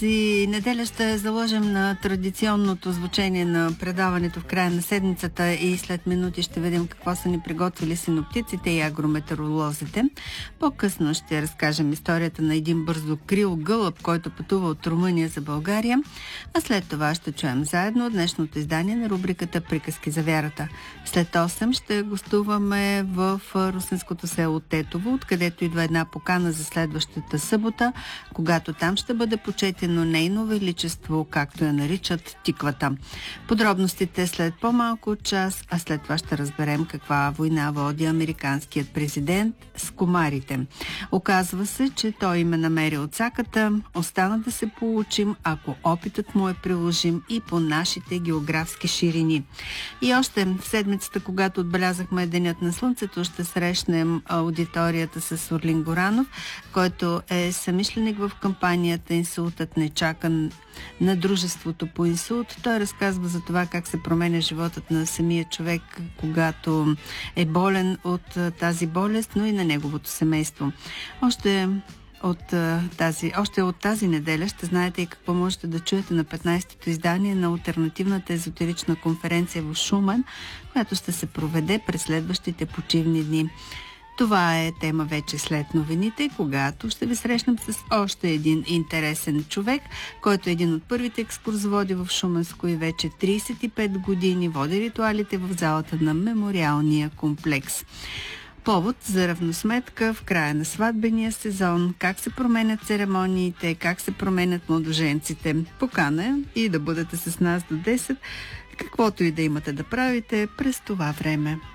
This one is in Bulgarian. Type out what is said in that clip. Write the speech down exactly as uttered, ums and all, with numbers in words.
И неделя ще заложим на традиционното звучение на предаването в края на седмицата и след минути ще видим какво са ни приготвили синоптиците и агрометеоролозите. По-късно ще разкажем историята на един бързокрил гълъб, който пътува от Румъния за България, а след това ще чуем заедно днешното издание на рубриката Приказки за вярата. След осем ще гостуваме в русинското село Тетово, откъдето идва една покана за следващата събота, когато там ще бъде почетен но нейно величество, както я наричат, тиквата. Подробностите след по-малко от час, а след това ще разберем каква война води американският президент с комарите. Оказва се, че той им е намерил цаката, остана да се получим, ако опитът му е приложим и по нашите географски ширини. И още в седмицата, когато отбелязахме Денят на Слънцето, ще срещнем аудиторията с Орлин Горанов, който е съмишленик в кампанията "Инсултът не чака" на Дружеството по инсулт. Той разказва за това как се променя животът на самия човек, когато е болен от тази болест, но и на неговото семейство. Още от тази, още от тази неделя ще знаете и какво можете да чуете на петнайсетото издание на алтернативната езотерична конференция в Шумен, която ще се проведе през следващите почивни дни. Това е тема вече след новините, когато ще ви срещнем с още един интересен човек, който е един от първите екскурзоводи в Шуменско и вече трийсет и пет години води ритуалите в залата на мемориалния комплекс. Повод за равносметка в края на сватбения сезон, как се променят церемониите, как се променят младоженците. Покана е и да бъдете с нас до десет, каквото и да имате да правите през това време.